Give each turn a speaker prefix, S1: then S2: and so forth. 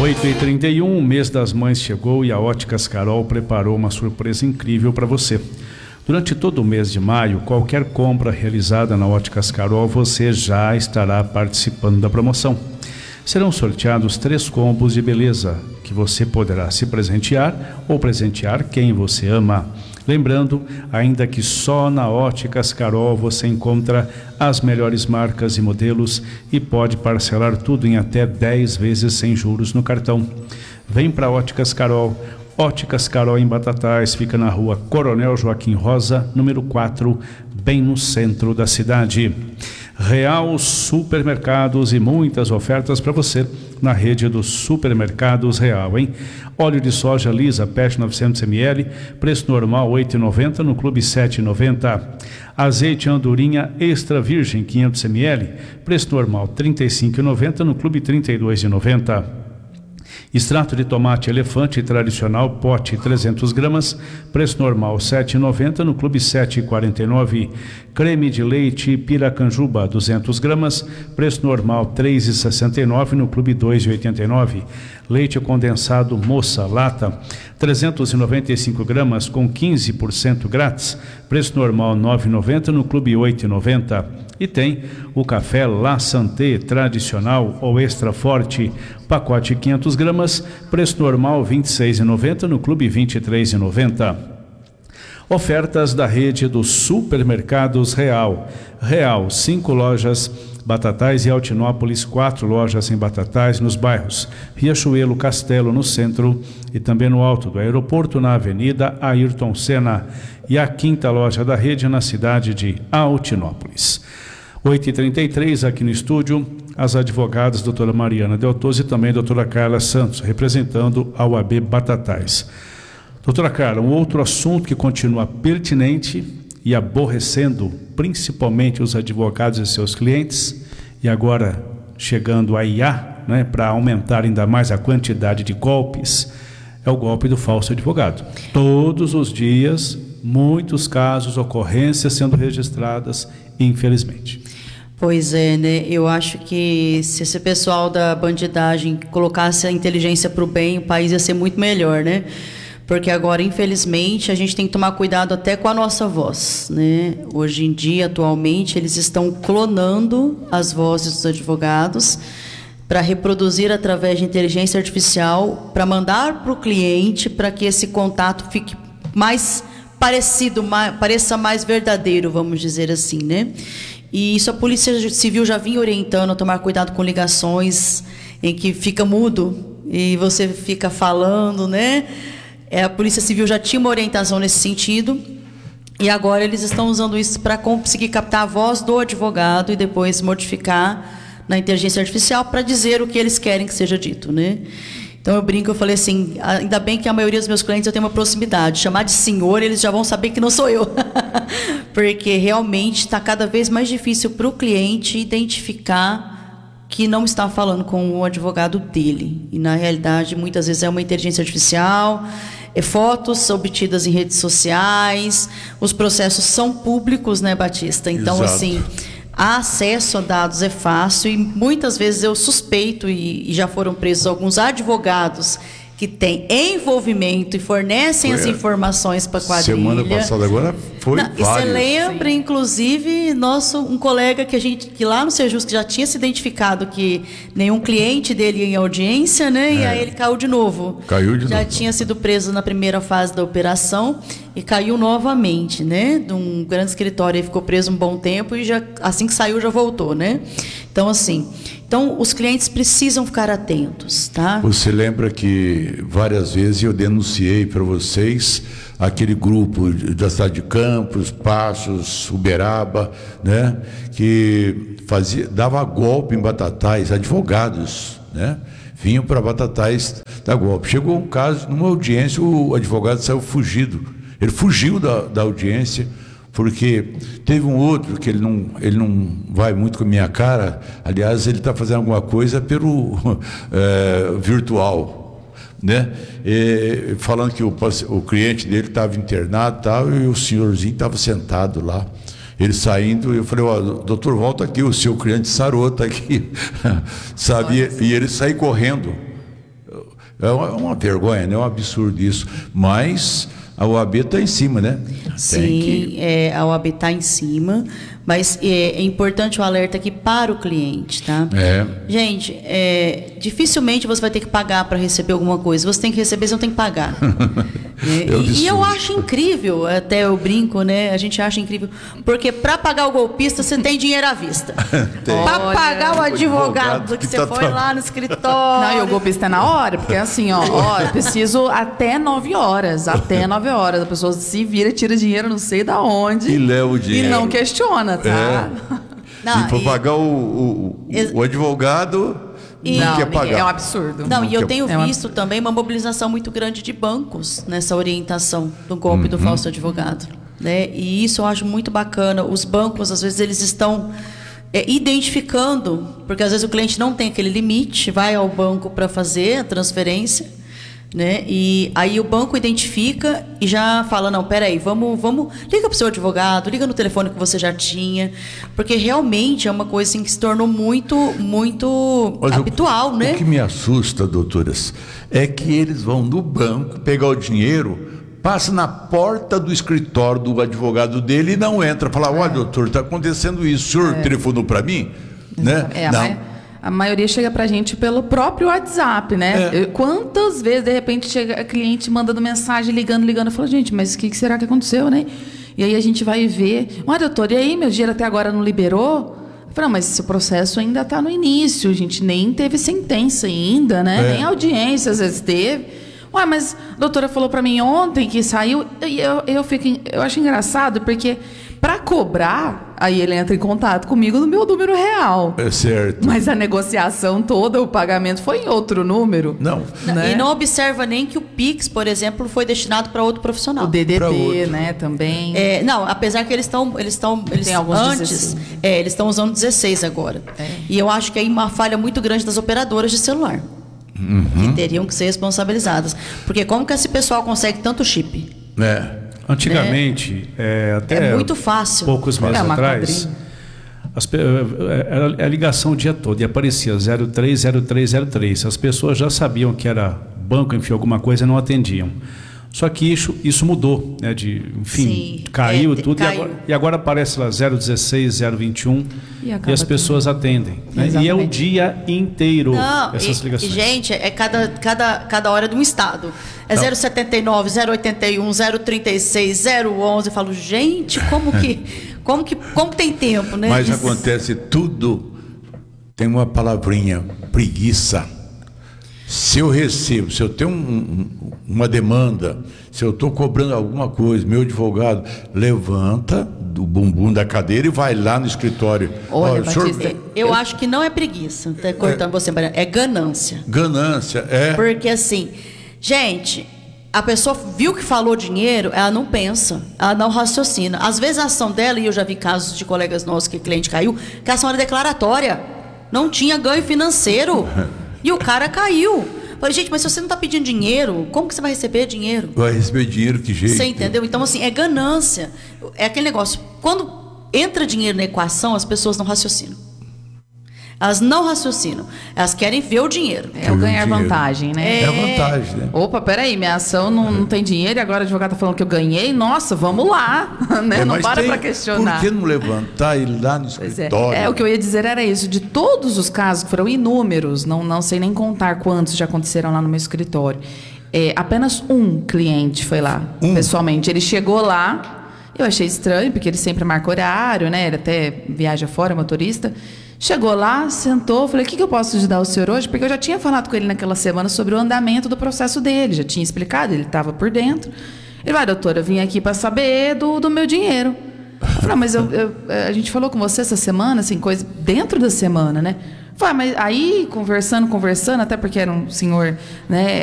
S1: 8h31, o mês das mães chegou e a Óticas Carol preparou uma surpresa incrível para você. Durante todo o mês de maio, qualquer compra realizada na Óticas Carol, você já estará participando da promoção. Serão sorteados 3 combos de beleza, que você poderá se presentear ou presentear quem você ama. Lembrando, ainda que só na Óticas Carol você encontra as melhores marcas e modelos e pode parcelar tudo em até 10 vezes sem juros no cartão. Vem para Óticas Carol. Óticas Carol em Batatais, fica na rua Coronel Joaquim Rosa, número 4, bem no centro da cidade. Real Supermercados e muitas ofertas para você na rede dos supermercados Real, hein? Óleo de soja lisa PET 900 ml, preço normal R$ 8,90, no Clube R$ 7,90. Azeite andorinha extra virgem 500 ml, preço normal R$ 35,90, no Clube R$ 32,90. Extrato de tomate elefante tradicional, pote 300 gramas, preço normal R$ 7,90, no Clube R$ 7,49. Creme de leite Piracanjuba, 200 gramas, preço normal R$ 3,69, no Clube R$ 2,89. Leite condensado Moça, lata, 395 gramas com 15% grátis, preço normal R$ 9,90, no Clube R$ 8,90. E tem o café La Santé tradicional ou extra forte, pacote 500 gramas, preço normal R$ 26,90, no Clube R$ 23,90. Ofertas da rede dos supermercados Real. Real, 5 lojas Batatais e Altinópolis, 4 lojas em Batatais, nos bairros Riachuelo, Castelo, no centro e também no alto do aeroporto, na Avenida Ayrton Senna. E a 5ª loja da rede na cidade de Altinópolis. 8h33, aqui no estúdio, as advogadas doutora Mariana Deltoso e também doutora Carla Santos, representando a OAB Batatais. Doutora Carla, um outro assunto que continua pertinente e aborrecendo principalmente os advogados e seus clientes, e agora chegando a IA, né, para aumentar ainda mais a quantidade de golpes, é o golpe do falso advogado. Todos os dias, muitos casos, ocorrências sendo registradas, infelizmente.
S2: Pois é, né? Eu acho que se esse pessoal da bandidagem colocasse a inteligência para o bem, o país ia ser muito melhor, né? Porque agora, infelizmente, a gente tem que tomar cuidado até com a nossa voz, né? Hoje em dia, atualmente, eles estão clonando as vozes dos advogados para reproduzir através de inteligência artificial, para mandar para o cliente, para que esse contato fique mais parecido, pareça mais verdadeiro, vamos dizer assim, né? E isso a Polícia Civil já vinha orientando a tomar cuidado com ligações em que fica mudo e você fica falando, né? A Polícia Civil já tinha uma orientação nesse sentido e agora eles estão usando isso para conseguir captar a voz do advogado e depois modificar na inteligência artificial para dizer o que eles querem que seja dito, né? Então eu brinco, eu falei assim, ainda bem que a maioria dos meus clientes eu tenho uma proximidade, chamar de senhor, eles já vão saber que não sou eu, porque realmente está cada vez mais difícil para o cliente identificar que não está falando com o advogado dele, e na realidade muitas vezes é uma inteligência artificial, fotos obtidas em redes sociais, os processos são públicos, né, Batista? Então, exato, assim, a acesso a dados é fácil e muitas vezes eu suspeito, e já foram presos alguns advogados que têm envolvimento e fornecem as informações para a quadrilha.
S3: Semana passada agora foi vários.
S2: E você lembra, inclusive, um colega que lá no Sejus que já tinha se identificado que nenhum cliente dele ia em audiência, né? E aí ele caiu de novo. Já tinha sido preso na primeira fase da operação e caiu novamente, né? De um grande escritório, ele ficou preso um bom tempo e já, assim que saiu já voltou, né? Então, assim, os clientes precisam ficar atentos, tá?
S3: Você lembra que várias vezes eu denunciei para vocês aquele grupo da cidade de Campos, Passos, Uberaba, né? Que dava golpe em Batatais, advogados, né? Vinham para Batatais dar golpe. Chegou um caso, numa audiência, o advogado saiu fugido. Ele fugiu da audiência, porque teve um outro que ele não vai muito com a minha cara. Aliás, ele está fazendo alguma coisa pelo virtual, né? Falando que o cliente dele estava internado, tal, e o senhorzinho estava sentado lá. Ele saindo, eu falei, doutor, volta aqui, o seu cliente sarou, está aqui. Sabe? E ele saiu correndo. É uma vergonha, né? É um absurdo isso. Mas a OAB está em cima, né?
S2: Sim, a OAB está em cima, mas é importante o alerta aqui para o cliente, tá? Gente, dificilmente você vai ter que pagar para receber alguma coisa. Você tem que receber, você não tem que pagar. E eu acho incrível, até eu brinco, né? A gente acha incrível, porque para pagar o golpista você tem dinheiro à vista. Para pagar o advogado que você foi lá no escritório.
S4: Não, e o golpista é na hora, porque assim, eu preciso até 9 horas. Até 9 horas. A pessoa se vira, tira dinheiro, não sei da onde.
S3: E leva o dinheiro.
S4: E não questiona, tá?
S3: Não, e para pagar o advogado, não quer pagar.
S4: É um absurdo.
S2: Não, e eu tenho visto também uma mobilização muito grande de bancos nessa orientação do golpe do falso advogado, né? E isso eu acho muito bacana. Os bancos, às vezes, eles estão identificando, porque às vezes o cliente não tem aquele limite, vai ao banco para fazer a transferência, né? E aí o banco identifica e já fala, não, peraí, vamos, liga para o seu advogado, liga no telefone que você já tinha, porque realmente é uma coisa assim, que se tornou muito habitual, né?
S3: O que me assusta, doutoras, é que eles vão no banco pegar o dinheiro, passa na porta do escritório do advogado dele e não entra, fala, olha, doutor, está acontecendo isso, o senhor telefonou para mim? Né? Não.
S4: A maioria chega pra gente pelo próprio WhatsApp, né? Quantas vezes, de repente, chega a cliente mandando mensagem, ligando, eu falo, gente, mas o que será que aconteceu, né? E aí a gente vai ver, doutor, e aí, meu dinheiro até agora não liberou? Eu falo, mas esse processo ainda está no início, a gente nem teve sentença ainda, né? Nem audiência, às vezes teve. Mas a doutora falou para mim ontem que saiu, e eu acho engraçado, porque para cobrar, aí ele entra em contato comigo no meu número real.
S3: É certo.
S4: Mas a negociação toda, o pagamento foi em outro número.
S3: Não.
S2: Né? E não observa nem que o Pix, por exemplo, foi destinado para outro profissional.
S4: O DDD, né, também.
S2: Não, apesar que eles
S4: tem alguns
S2: antes,
S4: 16.
S2: Eles estão usando 16 agora. E eu acho que aí uma falha muito grande das operadoras de celular. Que teriam que ser responsabilizadas. Porque como que esse pessoal consegue tanto chip?
S1: Antigamente, até
S2: muito fácil.
S1: Poucos meses atrás, era a ligação o dia todo e aparecia 030303. As pessoas já sabiam que era banco, enfim, alguma coisa e não atendiam. Só que isso mudou, né? Enfim, caiu tudo.
S2: Caiu.
S1: E agora aparece lá 016, 021 e as pessoas atendem. Né? E é o dia inteiro essas ligações.
S2: Gente, é cada hora de um estado. É 079, 081, 036, 011. Eu falo, gente, como que tem tempo, né?
S3: Mas acontece tudo, tem uma palavrinha, preguiça. Se eu recebo, se eu tenho uma demanda, se eu estou cobrando alguma coisa, meu advogado levanta do bumbum da cadeira e vai lá no escritório.
S4: Olha, Batista,
S2: eu acho que não é preguiça, tá cortando você, Mariana, é ganância.
S3: Ganância,
S2: Porque assim, gente, a pessoa viu que falou dinheiro, ela não pensa, ela não raciocina. Às vezes a ação dela, e eu já vi casos de colegas nossos que cliente caiu, que a ação era declaratória, não tinha ganho financeiro. E o cara caiu. Falei, gente, mas se você não está pedindo dinheiro, como que você vai receber dinheiro?
S3: Vai receber dinheiro, que jeito?
S2: Você entendeu? Então, assim, é ganância. É aquele negócio. Quando entra dinheiro na equação, as pessoas não raciocinam. Elas não raciocinam. Elas querem ver o dinheiro.
S4: É o ganhar vantagem, né?
S3: É a vantagem, né?
S4: Opa, peraí, minha ação não tem dinheiro e agora o advogado está falando que eu ganhei. Nossa, vamos lá. Né? Não para questionar.
S3: Por que não levantar e ir lá no escritório?
S4: O que eu ia dizer era isso. De todos os casos, que foram inúmeros, não sei nem contar quantos já aconteceram lá no meu escritório, apenas um cliente foi lá, pessoalmente. Ele chegou lá, eu achei estranho, porque ele sempre marca horário, né? Ele até viaja fora, motorista. Chegou lá, sentou, falei, o que eu posso ajudar o senhor hoje? Porque eu já tinha falado com ele naquela semana sobre o andamento do processo dele, já tinha explicado, ele estava por dentro. Ele vai, doutora, eu vim aqui para saber do meu dinheiro. Eu falei, mas a gente falou com você essa semana, assim, coisa dentro da semana, né? Falei, mas aí, conversando, até porque era um senhor, né,